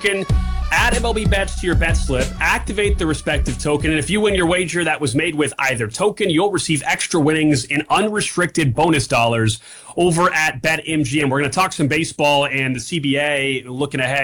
Can add MLB bets to your bet slip, activate the respective token, and if you win your wager that was made with either token, you'll receive extra winnings in unrestricted bonus dollars over at BetMGM. We're going to talk some baseball and the CBA looking ahead.